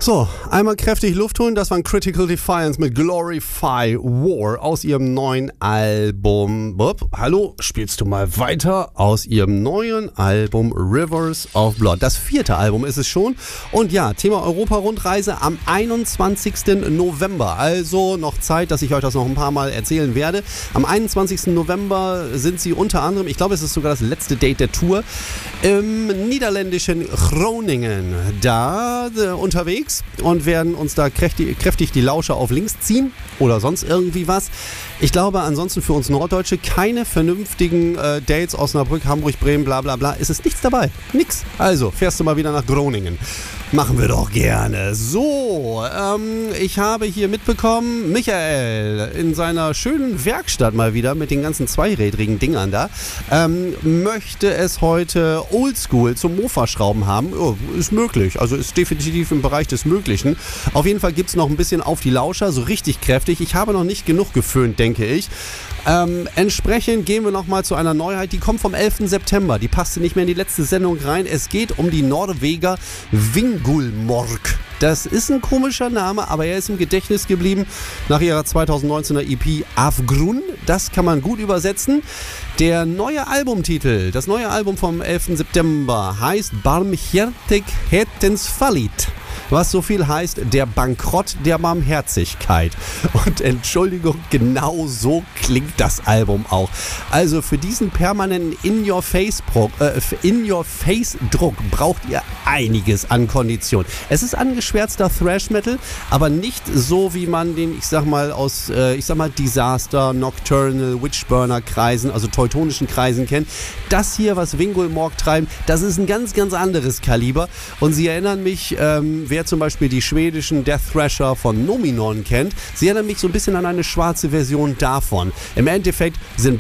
So, einmal kräftig Luft holen, das war ein Critical Defiance mit Glorify War aus ihrem neuen Album. Bob, hallo, spielst du mal weiter? Aus ihrem neuen Album Rivers of Blood. Das 4. Album ist es schon. Und ja, Thema Europa-Rundreise am 21. November. Also noch Zeit, dass ich euch das noch ein paar Mal erzählen werde. Am 21. November sind sie unter anderem, ich glaube, es ist sogar das letzte Date der Tour, im niederländischen Groningen da unterwegs und werden uns da kräftig die Lauscher auf links ziehen oder sonst irgendwie was. Ich glaube, ansonsten für uns Norddeutsche keine vernünftigen Dates, Osnabrück, Hamburg, Bremen, bla bla bla. Es ist nichts dabei. Nix. Also, fährst du mal wieder nach Groningen. Machen wir doch gerne. So, ich habe hier mitbekommen, Michael in seiner schönen Werkstatt mal wieder mit den ganzen zweirädrigen Dingern da, möchte es heute oldschool zum Mofa-Schrauben haben. Oh, ist möglich, also ist definitiv im Bereich des Möglichen. Auf jeden Fall gibt es noch ein bisschen auf die Lauscher, so richtig kräftig. Ich habe noch nicht genug geföhnt, denke ich. Entsprechend gehen wir nochmal zu einer Neuheit, die kommt vom 11. September. Die passte nicht mehr in die letzte Sendung rein. Es geht um die Norweger Vingulmork. Das ist ein komischer Name, aber er ist im Gedächtnis geblieben nach ihrer 2019er EP Afgrun. Das kann man gut übersetzen. Der neue Albumtitel, das neue Album vom 11. September heißt Barmhjertighetens Fallit. Was so viel heißt, der Bankrott der Barmherzigkeit. Und Entschuldigung, genau so klingt das Album auch. Also für diesen permanenten In-Your-Face-Druck braucht ihr einiges an Kondition. Es ist angeschwärzter Thrash-Metal, aber nicht so, wie man den, aus Disaster, Nocturnal, Witchburner-Kreisen, also teutonischen Kreisen kennt. Das hier, was Vingulmork treiben, das ist ein ganz, ganz anderes Kaliber. Und sie erinnern mich, wer zum Beispiel die schwedischen Death Thrasher von Nominon kennt, sie erinnern mich so ein bisschen an eine schwarze Version davon. Im Endeffekt sind